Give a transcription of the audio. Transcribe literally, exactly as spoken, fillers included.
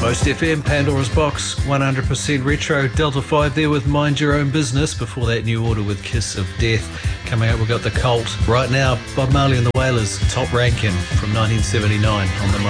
Most F M, Pandora's Box, one hundred percent retro. Delta five there with Mind Your Own Business. Before that, New Order with Kiss of Death. Coming up, we've got The Cult. Right now, Bob Marley and the Wailers, Top Rankin from nineteen seventy-nine on the